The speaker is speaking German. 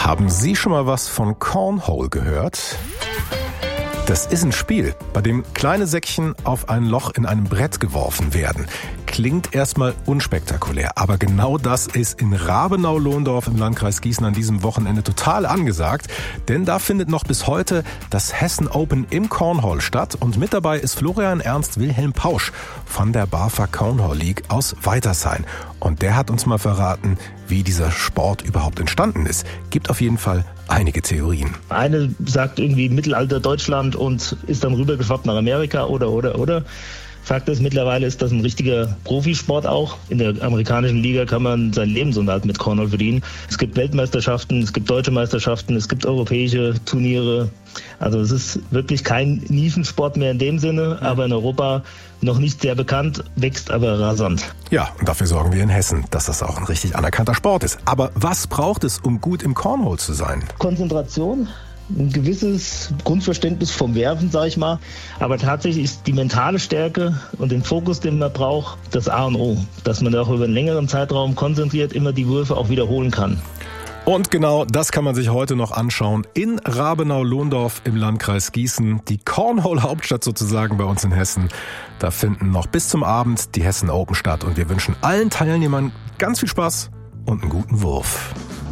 Haben Sie schon mal was von Cornhole gehört? Das ist ein Spiel, bei dem kleine Säckchen auf ein Loch in einem Brett geworfen werden. Klingt erstmal unspektakulär, aber genau das ist in Rabenau-Lohndorf im Landkreis Gießen an diesem Wochenende total angesagt. Denn da findet noch bis heute das Hessen Open im Cornhole statt. Und mit dabei ist Florian Ernst Wilhelm Pausch von der BAFA Cornhole League aus Weitersheim. Und der hat uns mal verraten, wie dieser Sport überhaupt entstanden ist. Gibt auf jeden Fall einige Theorien. Eine sagt irgendwie Mittelalter Deutschland und ist dann rübergeschwappt nach Amerika oder. Fakt ist, mittlerweile ist das ein richtiger Profisport auch. In der amerikanischen Liga kann man seinen Lebensunterhalt mit Cornhole verdienen. Es gibt Weltmeisterschaften, es gibt deutsche Meisterschaften, es gibt europäische Turniere. Also es ist wirklich kein Nischensport mehr in dem Sinne, aber in Europa noch nicht sehr bekannt, wächst aber rasant. Ja, und dafür sorgen wir in Hessen, dass das auch ein richtig anerkannter Sport ist. Aber was braucht es, um gut im Cornhole zu sein? Konzentration. Ein gewisses Grundverständnis vom Werfen, sage ich mal. Aber tatsächlich ist die mentale Stärke und den Fokus, den man braucht, das A und O. Dass man auch über einen längeren Zeitraum konzentriert immer die Würfe auch wiederholen kann. Und genau das kann man sich heute noch anschauen in Rabenau-Lohndorf im Landkreis Gießen. Die Cornhole-Hauptstadt sozusagen bei uns in Hessen. Da finden noch bis zum Abend die Hessen Open statt. Und wir wünschen allen Teilnehmern ganz viel Spaß und einen guten Wurf.